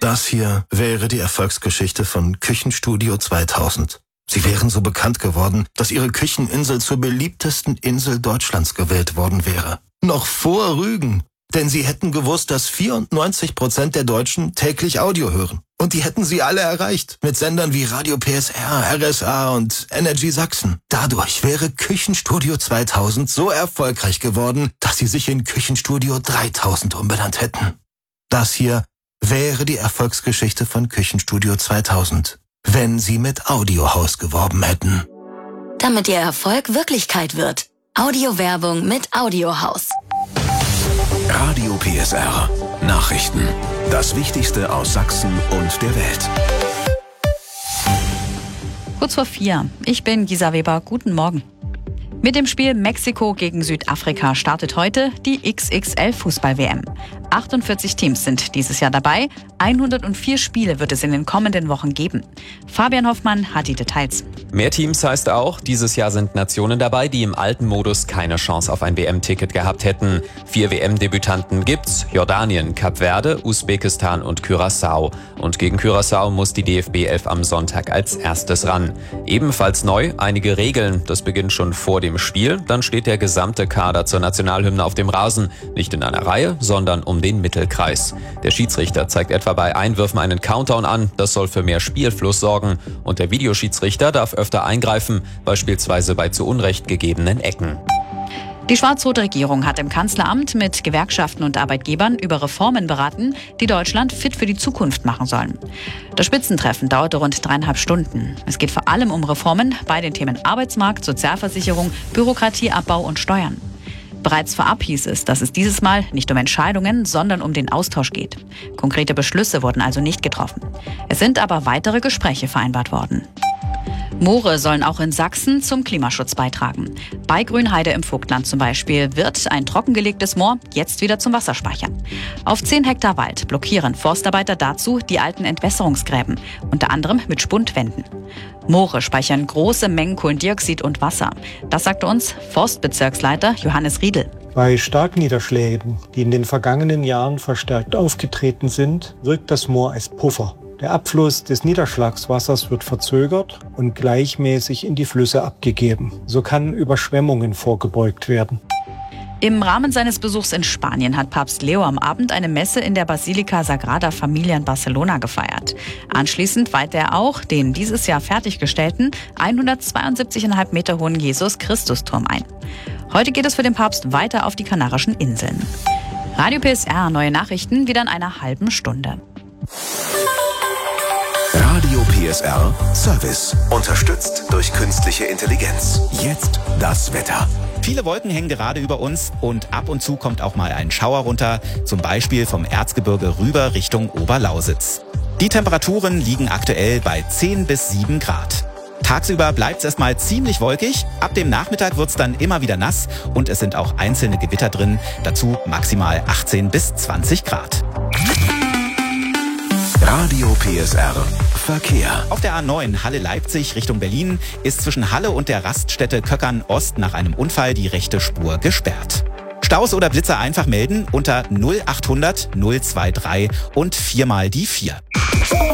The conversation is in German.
Das hier wäre die Erfolgsgeschichte von Küchenstudio 2000. Sie wären so bekannt geworden, dass ihre Kücheninsel zur beliebtesten Insel Deutschlands gewählt worden wäre. Noch vor Rügen. Denn sie hätten gewusst, dass 94% der Deutschen täglich Audio hören. Und die hätten sie alle erreicht. Mit Sendern wie Radio PSR, RSA und Energy Sachsen. Dadurch wäre Küchenstudio 2000 so erfolgreich geworden, dass sie sich in Küchenstudio 3000 umbenannt hätten. Das hier wäre die Erfolgsgeschichte von Küchenstudio 2000, wenn sie mit Audiohaus geworben hätten. Damit ihr Erfolg Wirklichkeit wird. Audiowerbung mit Audiohaus. Radio PSR. Nachrichten. Das Wichtigste aus Sachsen und der Welt. Kurz vor 4. Ich bin Gisa Weber. Guten Morgen. Mit dem Spiel Mexiko gegen Südafrika startet heute die XXL-Fußball-WM. 48 Teams sind dieses Jahr dabei. 104 Spiele wird es in den kommenden Wochen geben. Fabian Hoffmann hat die Details. Mehr Teams heißt auch, dieses Jahr sind Nationen dabei, die im alten Modus keine Chance auf ein WM-Ticket gehabt hätten. 4 WM-Debütanten gibt's: Jordanien, Kap Verde, Usbekistan und Curaçao. Und gegen Curaçao muss die DFB 11 am Sonntag als erstes ran. Ebenfalls neu einige Regeln. Das beginnt schon vor dem Spiel. Dann steht der gesamte Kader zur Nationalhymne auf dem Rasen. Nicht in einer Reihe, sondern um den Mittelkreis. Der Schiedsrichter zeigt etwa bei Einwürfen einen Countdown an. Das soll für mehr Spielfluss sorgen. Und der Videoschiedsrichter darf öfter eingreifen, beispielsweise bei zu Unrecht gegebenen Ecken. Die schwarz-rote Regierung hat im Kanzleramt mit Gewerkschaften und Arbeitgebern über Reformen beraten, die Deutschland fit für die Zukunft machen sollen. Das Spitzentreffen dauerte rund 3,5 Stunden. Es geht vor allem um Reformen bei den Themen Arbeitsmarkt, Sozialversicherung, Bürokratieabbau und Steuern. Bereits vorab hieß es, dass es dieses Mal nicht um Entscheidungen, sondern um den Austausch geht. Konkrete Beschlüsse wurden also nicht getroffen. Es sind aber weitere Gespräche vereinbart worden. Moore sollen auch in Sachsen zum Klimaschutz beitragen. Bei Grünheide im Vogtland zum Beispiel wird ein trockengelegtes Moor jetzt wieder zum Wasserspeichern. Auf 10 Hektar Wald blockieren Forstarbeiter dazu die alten Entwässerungsgräben, unter anderem mit Spundwänden. Moore speichern große Mengen Kohlendioxid und Wasser. Das sagte uns Forstbezirksleiter Johannes Riedel. Bei Starkniederschlägen, die in den vergangenen Jahren verstärkt aufgetreten sind, wirkt das Moor als Puffer. Der Abfluss des Niederschlagswassers wird verzögert und gleichmäßig in die Flüsse abgegeben. So kann Überschwemmungen vorgebeugt werden. Im Rahmen seines Besuchs in Spanien hat Papst Leo am Abend eine Messe in der Basilika Sagrada Familia in Barcelona gefeiert. Anschließend weihte er auch den dieses Jahr fertiggestellten 172,5 Meter hohen Jesus-Christus-Turm ein. Heute geht es für den Papst weiter auf die Kanarischen Inseln. Radio PSR, neue Nachrichten wieder in einer halben Stunde. Radio PSR Service. Unterstützt durch künstliche Intelligenz. Jetzt das Wetter. Viele Wolken hängen gerade über uns und ab und zu kommt auch mal ein Schauer runter, zum Beispiel vom Erzgebirge rüber Richtung Oberlausitz. Die Temperaturen liegen aktuell bei 10 bis 7 Grad. Tagsüber bleibt es erstmal ziemlich wolkig, ab dem Nachmittag wird es dann immer wieder nass und es sind auch einzelne Gewitter drin, dazu maximal 18 bis 20 Grad. Radio PSR Verkehr. Auf der A9 Halle-Leipzig Richtung Berlin ist zwischen Halle und der Raststätte Köckern Ost nach einem Unfall die rechte Spur gesperrt. Staus oder Blitzer einfach melden unter 0800 023 und 4 mal die 4.